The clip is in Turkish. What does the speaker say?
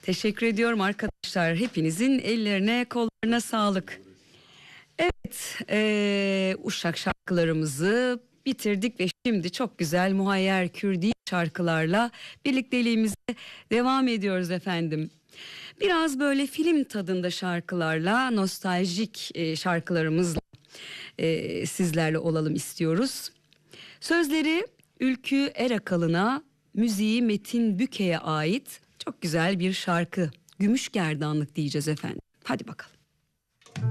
Teşekkür ediyorum arkadaşlar. Hepinizin ellerine kollarına sağlık. Evet, Uşak şarkılarımızı bitirdik ve şimdi çok güzel Muhayyer Kürdi şarkılarla birlikteliğimize devam ediyoruz efendim. Biraz böyle film tadında şarkılarla, nostaljik şarkılarımızla sizlerle olalım istiyoruz. Sözleri Ülkü Erakalın'a, müziği Metin Büke'ye ait çok güzel bir şarkı. Gümüş Gerdanlık diyeceğiz efendim. Hadi bakalım.